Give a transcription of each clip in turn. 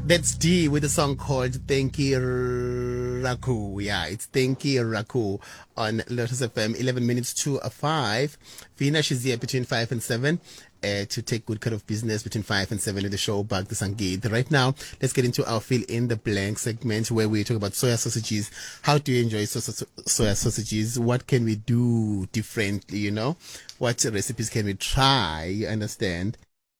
That's D with a song called Thanky Raku. Yeah, it's Thanky Raku on Lotus FM, 11 minutes to 5. Vina, she's here between 5 and 7. To take good care of business between 5 and 7 in the show Back the Sangate. Right now, let's get into our fill in the blank segment where we talk about soya sausages. How do you enjoy soya sausages? What can we do differently? What recipes can we try? You understand?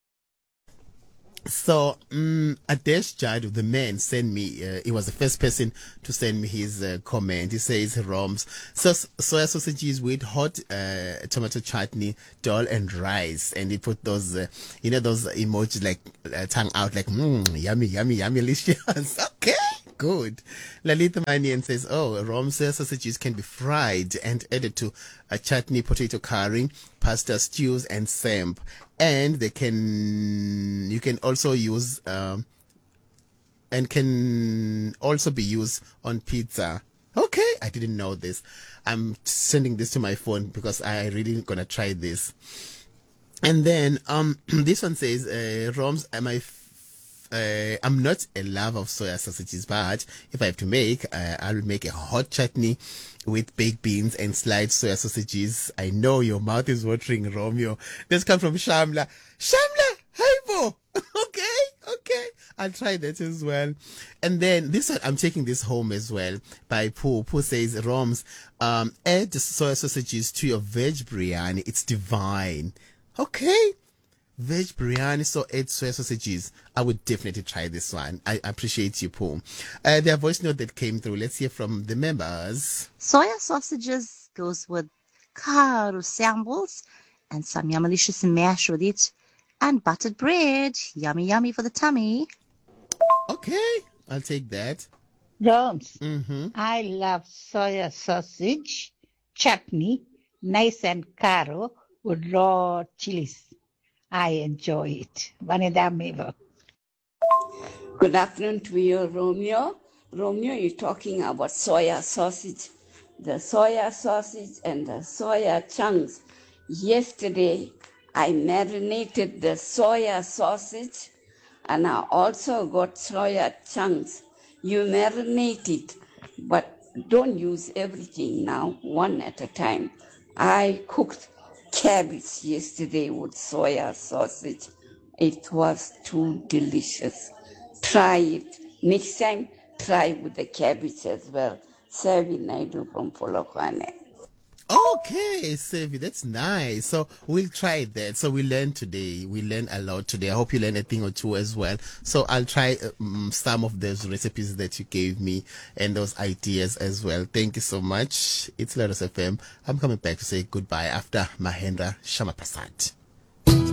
So, Adesh Jadu, the man, sent me, he was the first person to send me his comment. He says, Roms, soya sausages with hot tomato chutney, dal and rice. And he put those, those emojis like tongue out, like, yummy, yummy, yummy, delicious. Okay, good. Lalita Manian says, Roms soya sausages can be fried and added to a chutney, potato curry, pasta stews, and samp. And you can also use, and can also be used on pizza. Okay, I didn't know this. I'm sending this to my phone because I really gonna try this. And then, this one says, Roms, I'm not a lover of soya sausages, but if I have to make, I'll make a hot chutney with baked beans and sliced soya sausages. I know your mouth is watering, Romeo. This comes from Shamla. Shamla, hi, Bo. Okay. I'll try that as well. And then this one, I'm taking this home as well by Pooh. Pooh says, Roms, add the soya sausages to your veg biryani. It's divine. Okay. Veg biryani, so 8 soya sausages. I would definitely try this one. I appreciate you, Paul. Their voice note that came through. Let's hear from the members. Soya sausages goes with karu sambals and some yummalicious mash with it, and buttered bread. Yummy, yummy for the tummy. Okay, I'll take that. Roms, I love soya sausage, chutney, nice and caro with raw chilies. I enjoy it. Vanida Mevo. Good afternoon to you, Romeo. Romeo, you're talking about soya sausage. The soya sausage and the soya chunks. Yesterday, I marinated the soya sausage and I also got soya chunks. You marinate it, but don't use everything now, one at a time. I cooked cabbage yesterday with soya sausage. It was too delicious. Try it. Next time, try with the cabbage as well. Savi Naidu from Polokwane. Okay, Savi, that's nice. So we'll try that. So we learned today. We learned a lot today. I hope you learned a thing or two as well. So I'll try some of those recipes that you gave me and those ideas as well. Thank you so much. It's Lotus FM. I'm coming back to say goodbye after Mahendra Shamaprasad.